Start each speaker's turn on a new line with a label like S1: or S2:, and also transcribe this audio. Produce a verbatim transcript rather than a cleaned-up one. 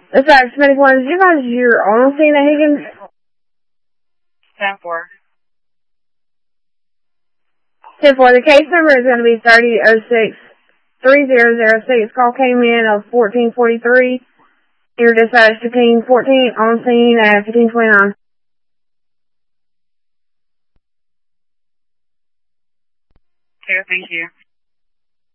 S1: Dispatch Medic one, did you guys, you're on scene at Higgins?
S2: ten four.
S1: ten four, the case number is going to be thirty oh six three zero zero six. Call came in of fourteen forty-three. You're dispatched fifteen fourteen, on scene at fifteen twenty-nine.
S2: Okay, thank you.